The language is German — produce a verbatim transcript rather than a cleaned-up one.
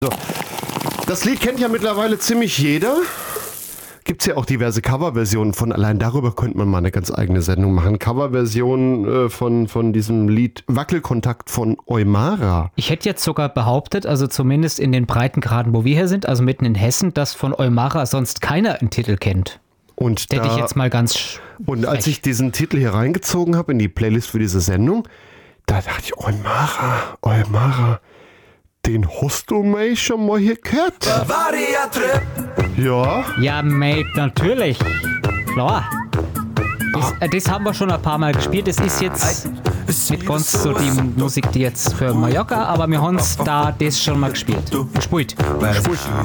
So. Das Lied kennt ja mittlerweile ziemlich jeder. Gibt es ja auch diverse Coverversionen von. Allein darüber könnte man mal eine ganz eigene Sendung machen. Coverversionen äh, von, von diesem Lied Wackelkontakt von Eumara. Ich hätte jetzt sogar behauptet, also zumindest in den Breitengraden, wo wir hier sind, also mitten in Hessen, dass von Eumara sonst keiner einen Titel kennt. Und Hätte da, ich jetzt mal ganz Und als frech. ich diesen Titel hier reingezogen habe in die Playlist für diese Sendung, da dachte ich, Eumara, Eumara, den hast du mich schon mal hier gehört? Ja. Ja, mate, natürlich. Klar. Das, äh, das haben wir schon ein paar Mal gespielt. Das ist jetzt nicht ganz so die Musik, die jetzt für Mallorca, aber wir haben da das schon mal gespielt. Gespielt. Gespielt.